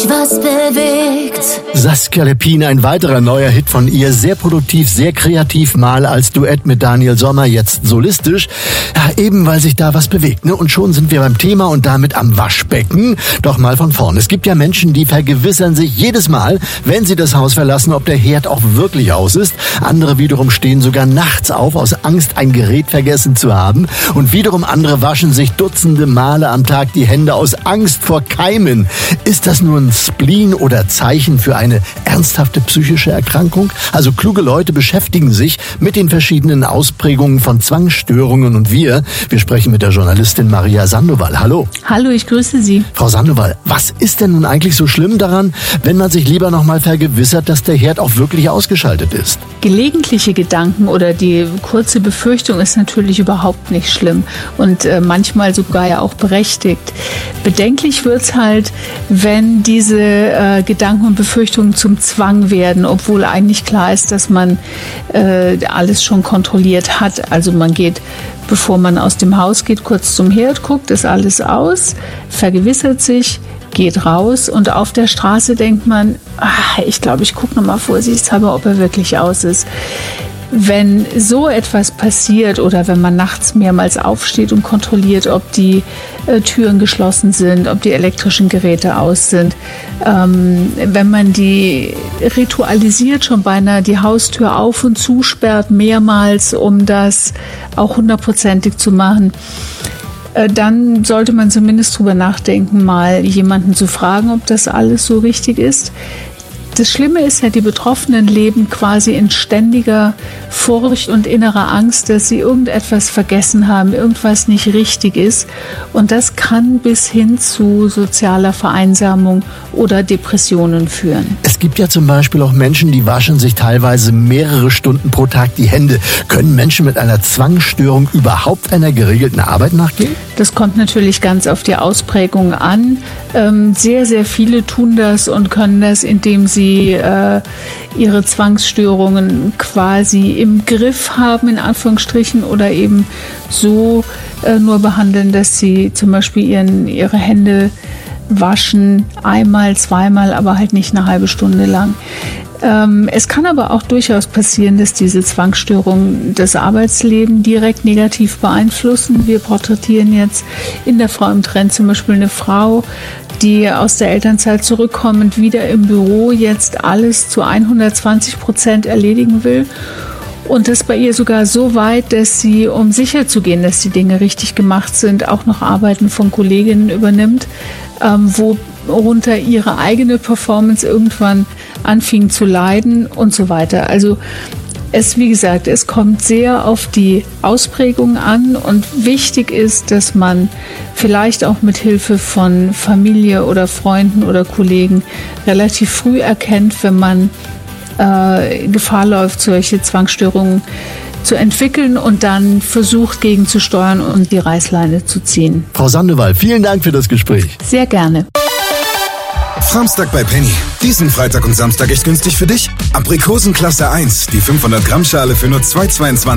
Was bewegt. Saskia Leppin, ein weiterer neuer Hit von ihr. Sehr produktiv, sehr kreativ, mal als Duett mit Daniel Sommer, jetzt solistisch. Ja, eben weil sich da was bewegt, ne? Und schon sind wir beim Thema und damit am Waschbecken. Doch mal von vorn. Es gibt ja Menschen, die vergewissern sich jedes Mal, wenn sie das Haus verlassen, ob der Herd auch wirklich aus ist. Andere wiederum stehen sogar nachts auf, aus Angst, ein Gerät vergessen zu haben. Und wiederum andere waschen sich dutzende Male am Tag die Hände aus Angst vor Keimen. Ist das nur ein Spleen oder Zeichen für eine ernsthafte psychische Erkrankung? Also kluge Leute beschäftigen sich mit den verschiedenen Ausprägungen von Zwangsstörungen und wir sprechen mit der Journalistin Maria Sandoval. Hallo. Hallo, ich grüße Sie. Frau Sandoval, was ist denn nun eigentlich so schlimm daran, wenn man sich lieber noch mal vergewissert, dass der Herd auch wirklich ausgeschaltet ist? Gelegentliche Gedanken oder die kurze Befürchtung ist natürlich überhaupt nicht schlimm und manchmal sogar ja auch berechtigt. Bedenklich wird's halt, wenn diese Gedanken und Befürchtungen zum Zwang werden, obwohl eigentlich klar ist, dass man alles schon kontrolliert hat. Also man geht, bevor man aus dem Haus geht, kurz zum Herd, guckt, ist alles aus, vergewissert sich, geht raus und auf der Straße denkt man, ich glaube, ich gucke nochmal vorsichtshalber, ob er wirklich aus ist. Wenn so etwas passiert oder wenn man nachts mehrmals aufsteht und kontrolliert, ob die Türen geschlossen sind, ob die elektrischen Geräte aus sind, wenn man die ritualisiert schon beinahe die Haustür auf und zusperrt mehrmals, um das auch 100%ig zu machen, dann sollte man zumindest drüber nachdenken, mal jemanden zu fragen, ob das alles so richtig ist. Das Schlimme ist ja, die Betroffenen leben quasi in ständiger Furcht und innerer Angst, dass sie irgendetwas vergessen haben, irgendwas nicht richtig ist. Und das kann bis hin zu sozialer Vereinsamung oder Depressionen führen. Es gibt ja zum Beispiel auch Menschen, die waschen sich teilweise mehrere Stunden pro Tag die Hände. Können Menschen mit einer Zwangsstörung überhaupt einer geregelten Arbeit nachgehen? Das kommt natürlich ganz auf die Ausprägung an. Sehr, sehr viele tun das und können das, indem sie ihre Zwangsstörungen quasi im Griff haben, in Anführungsstrichen, oder eben so nur behandeln, dass sie zum Beispiel ihre Hände waschen, einmal, zweimal, aber halt nicht eine halbe Stunde lang. Es kann aber auch durchaus passieren, dass diese Zwangsstörungen das Arbeitsleben direkt negativ beeinflussen. Wir porträtieren jetzt in der Frau im Trend zum Beispiel eine Frau, die aus der Elternzeit zurückkommend wieder im Büro jetzt alles zu 120% erledigen will. Und das bei ihr sogar so weit, dass sie, um sicher zu gehen, dass die Dinge richtig gemacht sind, auch noch Arbeiten von Kolleginnen übernimmt, worunter ihre eigene Performance irgendwann anfing zu leiden und so weiter. Also wie gesagt, es kommt sehr auf die Ausprägung an und wichtig ist, dass man vielleicht auch mit Hilfe von Familie oder Freunden oder Kollegen relativ früh erkennt, wenn man Gefahr läuft, solche Zwangsstörungen zu entwickeln und dann versucht gegenzusteuern und die Reißleine zu ziehen. Frau Sandoval, vielen Dank für das Gespräch. Sehr gerne. Samstag bei Penny. Diesen Freitag und Samstag echt günstig für dich. Aprikosen Klasse 1, die 500 Gramm Schale für nur 2,22.